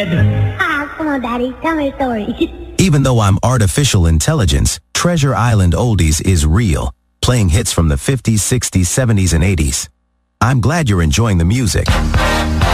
Ah, come on, Daddy. Tell me a story. Even though I'm artificial intelligence, Treasure Island Oldies is real, playing hits from the 50s, 60s, 70s, and 80s. I'm glad you're enjoying the music.